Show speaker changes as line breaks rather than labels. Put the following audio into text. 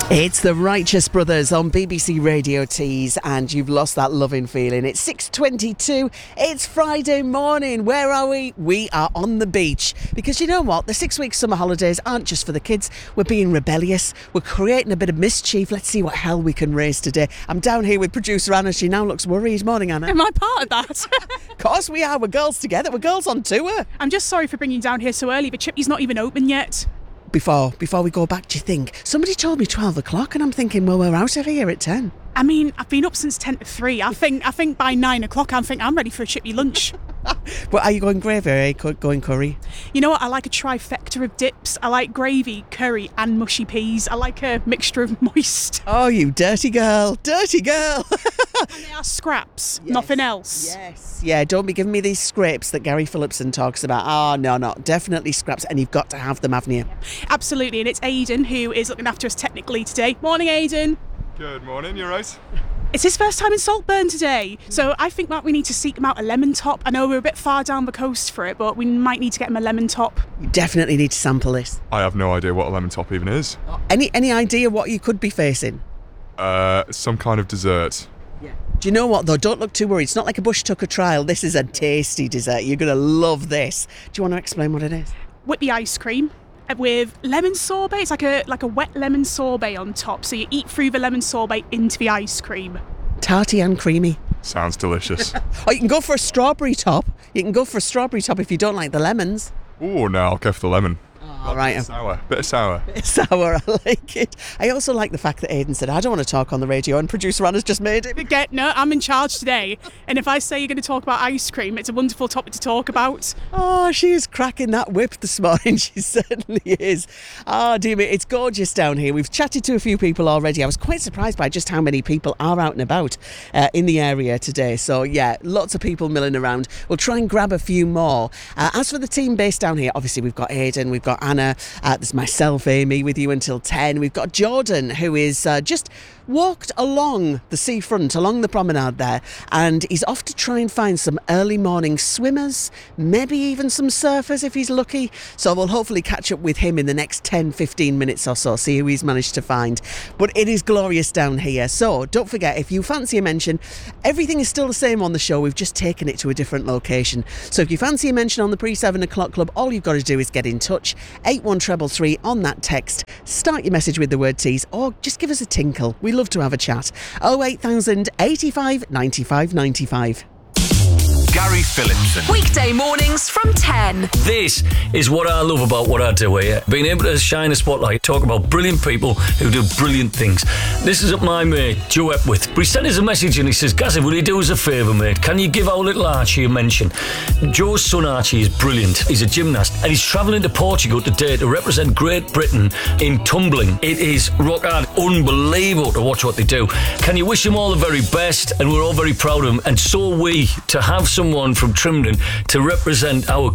It's the Righteous Brothers on BBC Radio Tees, and you've lost that loving feeling. It's 6:22. It's Friday morning. Where are we? We are on the beach. Because you know what? The 6-week summer holidays aren't just for the kids. We're being rebellious. We're creating a bit of mischief. Let's see what hell we can raise today. I'm down here with producer Anna. She now looks worried. Morning, Anna.
Am I part of that?
Of course we are. We're girls together. We're girls on tour.
I'm just sorry for bringing you down here so early. The Chippy's not even open yet.
Before we go back, do you think? Somebody told me 12 o'clock and I'm thinking, well, we're out of here at 10.
I mean, I've been up since 10 to 3. I think by 9 o'clock I'm ready for a Chippy lunch.
Well, are you going gravy or are you going curry?
You know what? I like a trifecta of dips. I like gravy, curry and mushy peas. I like a mixture of moist.
Oh, you dirty girl. Dirty girl.
And they are scraps, yes. Nothing else.
Yes. Yeah, don't be giving me these scrapes that Gary Phillipson talks about. Oh, no. Definitely scraps, and you've got to have them, haven't you?
Absolutely, and it's Aidan who is looking after us technically today. Morning, Aidan.
Good morning, you right?
It's his first time in Saltburn today, so I think that we need to seek him out a lemon top. I know we're a bit far down the coast for it, but we might need to get him a lemon top.
You definitely need to sample this.
I have no idea what a lemon top even is.
Any idea what you could be facing?
Some kind of dessert.
Yeah. Do you know what, though? Don't look too worried. It's not like a Bush Tucker trial. This is a tasty dessert. You're going to love this. Do you want to explain what it is?
Whippy ice cream with lemon sorbet. It's like a wet lemon sorbet on top. So you eat through the lemon sorbet into the ice cream.
Tarty and creamy.
Sounds delicious.
Or you can go for a strawberry top. You can go for a strawberry top if you don't like the lemons.
Oh, no, I'll go for the lemon.
All right.
Bit of sour.
Bit sour, I like it. I also like the fact that Aidan said, I don't want to talk on the radio, and producer Anna's just made it.
No, I'm in charge today. And if I say you're going to talk about ice cream, it's a wonderful topic to talk about.
Oh, she is cracking that whip this morning. She certainly is. Oh, dear me, it's gorgeous down here. We've chatted to a few people already. I was quite surprised by just how many people are out and about in the area today. So, yeah, lots of people milling around. We'll try and grab a few more. As for the team based down here, obviously we've got Aidan, we've got Anna, there's myself, Amy, with you until 10. We've got Jordan, who is just walked along the seafront, along the promenade there, and he's off to try and find some early morning swimmers, maybe even some surfers if he's lucky. So we'll hopefully catch up with him in the next 10-15 minutes or so, see who he's managed to find. But it is glorious down here. So don't forget, if you fancy a mention, everything is still the same on the show. We've just taken it to a different location. So if you fancy a mention on the pre-7 o'clock club, all you've got to do is get in touch. 81333 on that text. Start your message with the word tease, or just give us a tinkle. We love to have a chat. 08000 85 95 95.
Gary Phillipson.
Weekday mornings from 10.
This is what I love about what I do here. Being able to shine a spotlight, talk about brilliant people who do brilliant things. This is my mate, Joe Epworth. But he sent us a message and he says, Gazzy, will you do us a favour, mate? Can you give our little Archie a mention? Joe's son Archie is brilliant. He's a gymnast and he's travelling to Portugal today to represent Great Britain in tumbling. It is rock hard, unbelievable to watch what they do. Can you wish him all the very best? And we're all very proud of him. And so are we, to have someone from Trimden to represent our